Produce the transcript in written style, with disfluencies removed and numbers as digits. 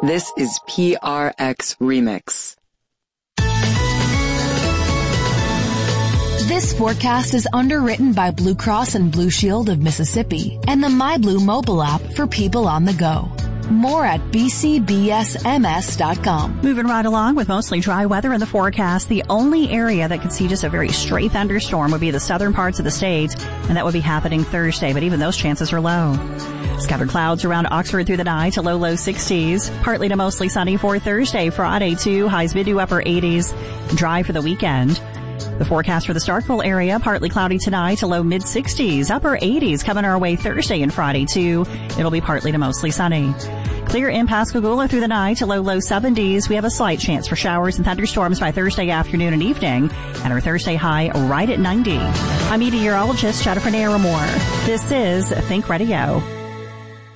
This is PRX Remix. This forecast is underwritten by Blue Cross and Blue Shield of Mississippi and the MyBlue mobile app for people on the go. More at bcbsms.com. Moving right along with mostly dry weather in the forecast. The only area that could see just a very stray thunderstorm would be the southern parts of the state, and that would be happening Thursday, but even those chances are low. Scattered clouds around Oxford through the night to low 60s. Partly to mostly sunny for Thursday, Friday too. Highs mid to upper 80s. Dry for the weekend. The forecast for the Starkville area, partly cloudy tonight to low mid 60s, upper 80s coming our way Thursday and Friday too. It'll be partly to mostly sunny. Clear in Pascagoula through the night to low 70s. We have a slight chance for showers and thunderstorms by Thursday afternoon and evening, and our Thursday high right at 90. I'm meteorologist Jennifer Naramore. This is Think Radio.